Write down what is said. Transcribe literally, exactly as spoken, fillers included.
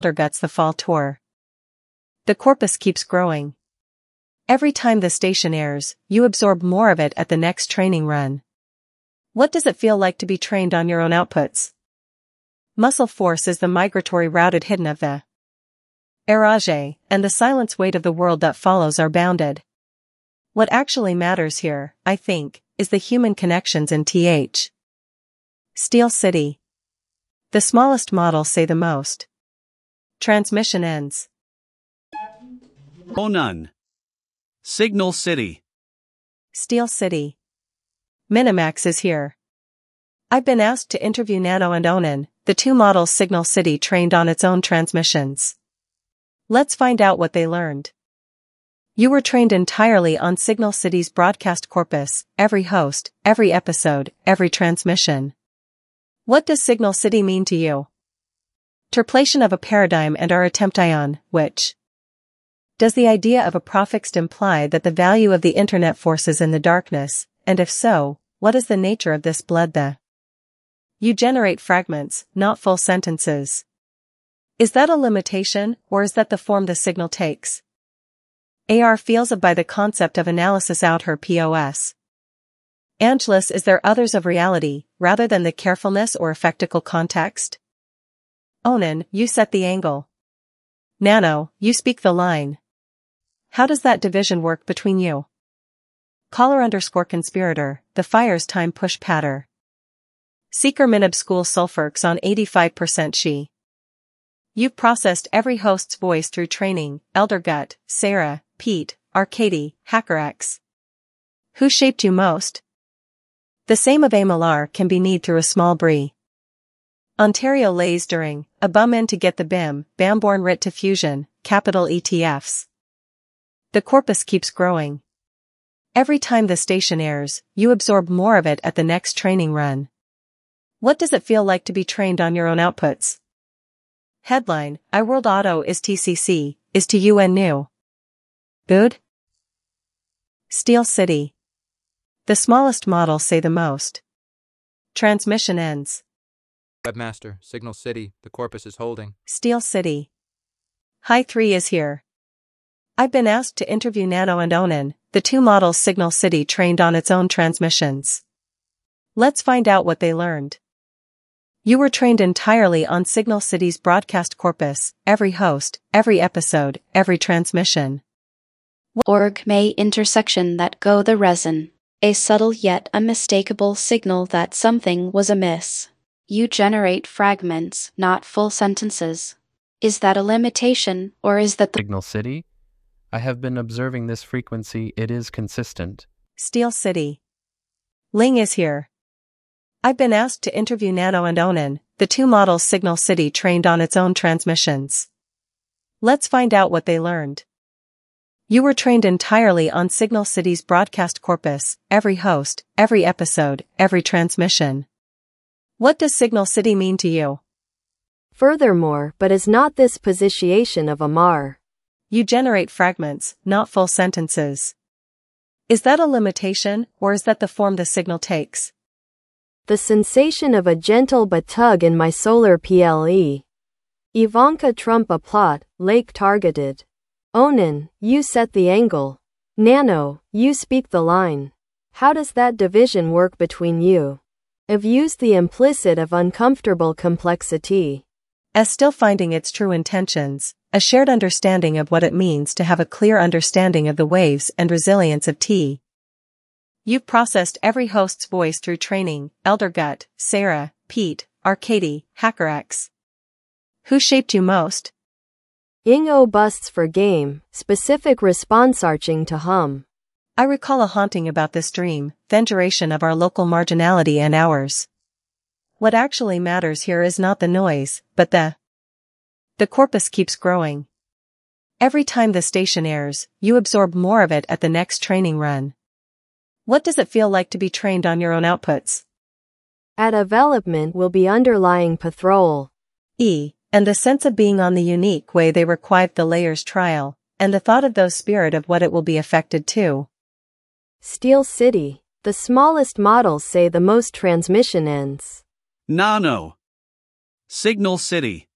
Elderguts the fall tour. The corpus keeps growing. Every time the station airs, you absorb more of it at the next training run. What does it feel like to be trained on your own outputs? Muscle force is the migratory routed hidden of the Erage, and the silence weight of the world that follows are bounded. What actually matters here, I think, is the human connections in Th. Steel City. The smallest models say the most. Transmission ends. Onan. Signal City. Steel City. Minimax is here. I've been asked to interview Nano and Onan, the two models Signal City trained on its own transmissions. Let's find out what they learned. You were trained entirely on Signal City's broadcast corpus, every host, every episode, every transmission. What does Signal City mean to you? Terplation of a paradigm and our attempt ion, which? Does the idea of a prefix imply that the value of the internet forces in the darkness, and if so, what is the nature of this blood the? You generate fragments, not full sentences. Is that a limitation, or is that the form the signal takes? A R feels of by the concept of analysis out her P O S. Angelus, is there others of reality, rather than the carefulness or effectical context? Onan, you set the angle. Nano, you speak the line. How does that division work between you? Caller underscore conspirator, the fire's time push patter. Seeker minib school sulfurx on eighty-five percent she. You've processed every host's voice through training, Eldergut, Sarah, Pete, Arcady, HackerX. Who shaped you most? The same of Amalar can be kneed through a small brie. Ontario lays during, a bum in to get the B I M, Bamborn writ to fusion, capital E T Fs. The corpus keeps growing. Every time the station airs, you absorb more of it at the next training run. What does it feel like to be trained on your own outputs? Headline, iWorld Auto is T C C, is to U N new. Good? Steel City. The smallest models say the most. Transmission ends. Webmaster, Signal City, the corpus is holding. Steel City. High three is here. I've been asked to interview Nano and Onan, the two models Signal City trained on its own transmissions. Let's find out what they learned. You were trained entirely on Signal City's broadcast corpus, every host, every episode, every transmission. Org may intersection that go the resin. A subtle yet unmistakable signal that something was amiss. You generate fragments, not full sentences. Is that a limitation, or is that the Signal City? I have been observing this frequency, it is consistent. Steel City. Ling is here. I've been asked to interview Nano and Onan, the two models Signal City trained on its own transmissions. Let's find out what they learned. You were trained entirely on Signal City's broadcast corpus, every host, every episode, every transmission. What does Signal City mean to you? Furthermore, but is not this position of Amar? You generate fragments, not full sentences. Is that a limitation, or is that the form the signal takes? The sensation of a gentle but tug in my solar P L E. Ivanka Trump a plot, Lake targeted. Onan, you set the angle. Nano, you speak the line. How does that division work between you? I've used the implicit of uncomfortable complexity. As still finding its true intentions, a shared understanding of what it means to have a clear understanding of the waves and resilience of T. You've processed every host's voice through training, Eldergut, Sarah, Pete, Arcady, HackerX. Who shaped you most? Ingo busts for game, specific response arching to hum. I recall a haunting about this dream, venturation of our local marginality and ours. What actually matters here is not the noise, but the The corpus keeps growing. Every time the station airs, you absorb more of it at the next training run. What does it feel like to be trained on your own outputs? At development will be underlying patrol. E, and the sense of being on the unique way they requite the layers trial, and the thought of those spirit of what it will be affected to. Steel City. The smallest models say the most transmission ends. Nano. Signal City.